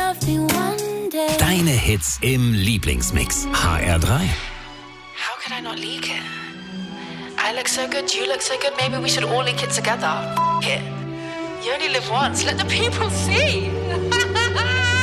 Deine Hits im Lieblingsmix. HR3. How could I not leak it? I look so good, you look so good, maybe we should all leak it together. It. You only live once, let the people see.